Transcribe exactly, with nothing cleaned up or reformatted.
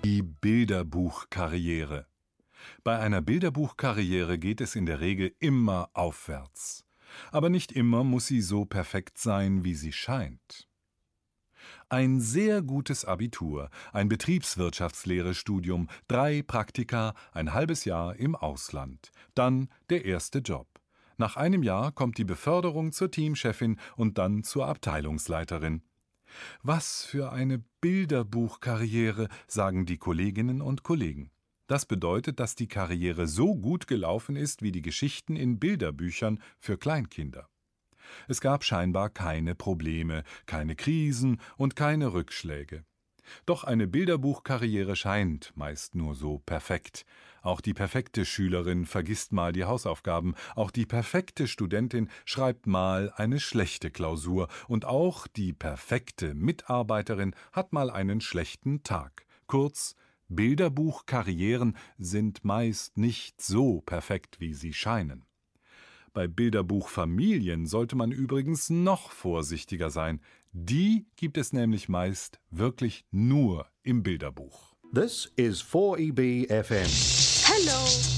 Die Bilderbuchkarriere. Bei einer Bilderbuchkarriere geht es in der Regel immer aufwärts. Aber nicht immer muss sie so perfekt sein, wie sie scheint. Ein sehr gutes Abitur, ein Betriebswirtschaftslehre-Studium, drei Praktika, ein halbes Jahr im Ausland. Dann der erste Job. Nach einem Jahr kommt die Beförderung zur Teamchefin und dann zur Abteilungsleiterin. Was für eine Bilderbuchkarriere, sagen die Kolleginnen und Kollegen. Das bedeutet, dass die Karriere so gut gelaufen ist wie die Geschichten in Bilderbüchern für Kleinkinder. Es gab scheinbar keine Probleme, keine Krisen und keine Rückschläge. Doch eine Bilderbuchkarriere scheint meist nur so perfekt. Auch die perfekte Schülerin vergisst mal die Hausaufgaben, auch die perfekte Studentin schreibt mal eine schlechte Klausur und auch die perfekte Mitarbeiterin hat mal einen schlechten Tag. Kurz, Bilderbuchkarrieren sind meist nicht so perfekt, wie sie scheinen. Bei Bilderbuchfamilien sollte man übrigens noch vorsichtiger sein. Die gibt es nämlich meist wirklich nur im Bilderbuch. This is four E B F M. Hello.